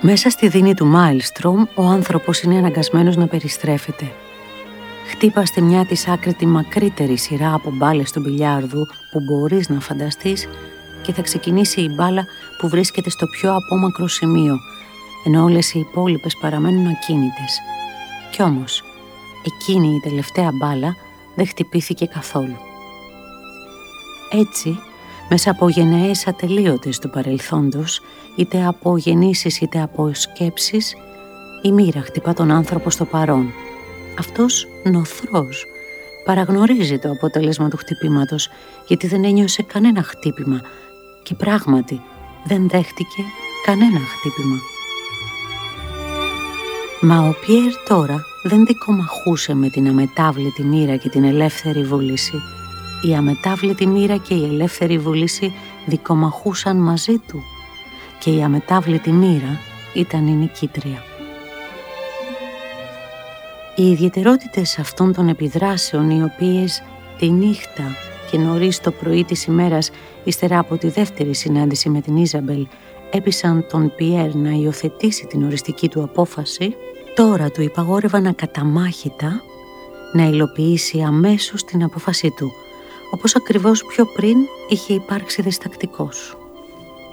Μέσα στη δίνη του Μάιλστρομ, ο άνθρωπος είναι αναγκασμένος να περιστρέφεται. Χτύπα στη μια της άκρη τη μακρύτερη σειρά από μπάλες του μπιλιάρδου που μπορείς να φανταστείς και θα ξεκινήσει η μπάλα που βρίσκεται στο πιο απόμακρο σημείο, ενώ όλες οι υπόλοιπες παραμένουν ακίνητες. Κι όμως, εκείνη η τελευταία μπάλα δεν χτυπήθηκε καθόλου. Έτσι, μέσα από γενναίες ατελείωτες του παρελθόντος, είτε από γεννήσεις είτε από σκέψεις, η μοίρα χτυπά τον άνθρωπο στο παρόν. Αυτός νοθρός παραγνωρίζει το αποτέλεσμα του χτυπήματος, γιατί δεν ένιωσε κανένα χτύπημα και πράγματι δεν δέχτηκε κανένα χτύπημα. Μα ο Πιέρ τώρα δεν δικομαχούσε με την αμετάβλητη μοίρα και την ελεύθερη βούληση. Η αμετάβλητη μοίρα και η ελεύθερη βούληση δικομαχούσαν μαζί του και η αμετάβλητη μοίρα ήταν η νικήτρια. Οι ιδιαιτερότητες αυτών των επιδράσεων, οι οποίες τη νύχτα και νωρίς το πρωί της ημέρας, ύστερα από τη δεύτερη συνάντηση με την Ιζαμπέλ, έπεισαν τον Πιέρ να υιοθετήσει την οριστική του απόφαση, τώρα του υπαγόρευαν ακαταμάχητα να υλοποιήσει αμέσως την απόφασή του, όπως ακριβώς πιο πριν είχε υπάρξει διστακτικός.